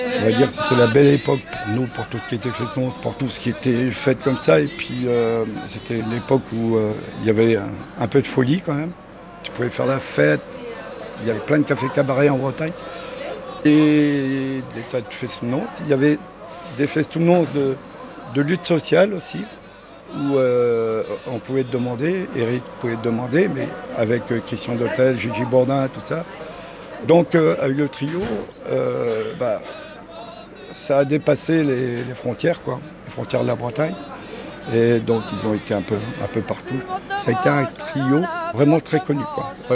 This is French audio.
On va dire que c'était la belle époque pour nous, pour tout ce qui était festons, pour tout ce qui était fête comme ça. Et puis c'était une époque où il y avait un peu de folie quand même. Tu pouvais faire la fête. Il y avait plein de cafés cabarets en Bretagne. Et des tas de festons. Il y avait des festons de lutte sociale aussi, où on pouvait te demander, Eric pouvait te demander, mais avec Christian d'Hôtel, Gigi Bourdin, tout ça. Donc avec le trio, bah, ça a dépassé les frontières, quoi, les frontières de la Bretagne. Et donc ils ont été un peu partout. Ça a été un trio vraiment très connu, quoi.